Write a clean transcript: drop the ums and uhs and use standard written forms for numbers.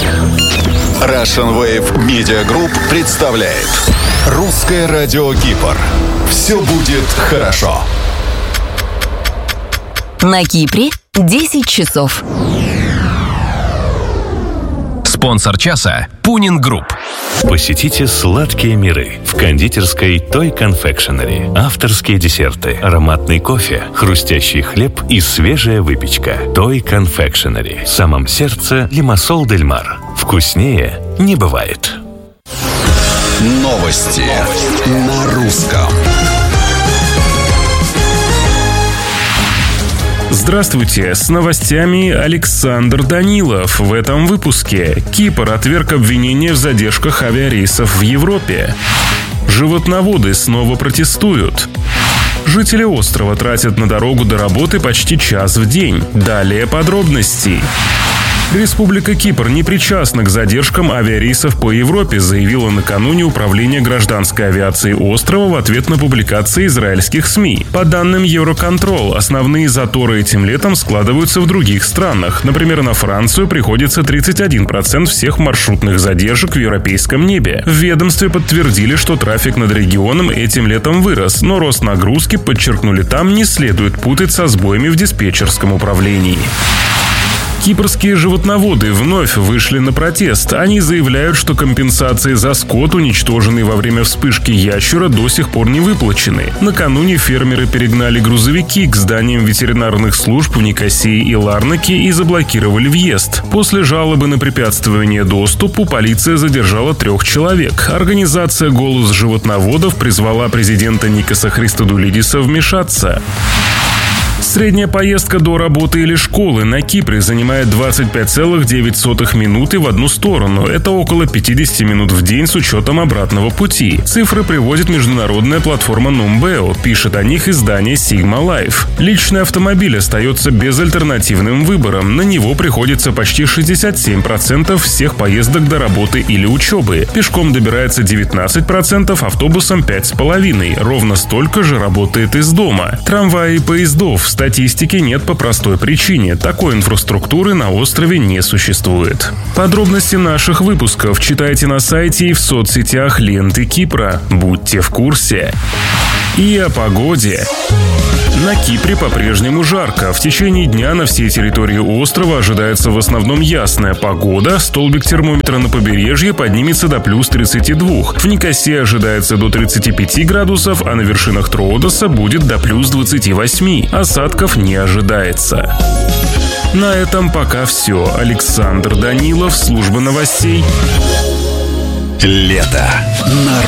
Russian Wave Media Group представляет Русское радио Кипр. Все будет хорошо. На Кипре 10 часов. Спонсор часа – Пунин Групп. Посетите сладкие миры в кондитерской Toy Confectionery. Авторские десерты, ароматный кофе, хрустящий хлеб и свежая выпечка. Toy Confectionery. В самом сердце Лимассол дель Мар. Вкуснее не бывает. Новости на русском. Здравствуйте, с новостями Александр Данилов. В этом выпуске Кипр отверг обвинения в задержках авиарейсов в Европе. Животноводы снова протестуют. Жители острова тратят на дорогу до работы почти час в день. Далее подробности. Республика Кипр не причастна к задержкам авиарейсов по Европе, заявило накануне Управление гражданской авиации острова в ответ на публикации израильских СМИ. По данным Eurocontrol, основные заторы этим летом складываются в других странах. Например, на Францию приходится 31% всех маршрутных задержек в европейском небе. В ведомстве подтвердили, что трафик над регионом этим летом вырос, но рост нагрузки, подчеркнули там, не следует путать со сбоями в диспетчерском управлении. Кипрские животноводы вновь вышли на протест. Они заявляют, что компенсации за скот, уничтоженный во время вспышки ящера, до сих пор не выплачены. Накануне фермеры перегнали грузовики к зданиям ветеринарных служб в Никосии и Ларнаке и заблокировали въезд. После жалобы на препятствование доступу полиция задержала 3 человек. Организация «Голос животноводов» призвала президента Никоса Христодулидиса вмешаться. Средняя поездка до работы или школы на Кипре занимает 25,9 минуты в одну сторону. Это около 50 минут в день с учетом обратного пути. Цифры приводит международная платформа Numbeo. Пишет о них издание Sigma Life. Личный автомобиль остается безальтернативным выбором. На него приходится почти 67% всех поездок до работы или учебы. Пешком добирается 19%, автобусом 5,5%. Ровно столько же работает из дома. Трамваи и поездов в статистике нет по простой причине. Такой инфраструктуры на острове не существует. Подробности наших выпусков читайте на сайте и в соцсетях ленты Кипра. Будьте в курсе. И о погоде. На Кипре по-прежнему жарко. В течение дня на всей территории острова ожидается в основном ясная погода. Столбик термометра на побережье поднимется до плюс 32. В Никосии ожидается до 35 градусов, а на вершинах Троодоса будет до плюс 28. Осадков не ожидается. На этом пока все. Александр Данилов, служба новостей. Лето на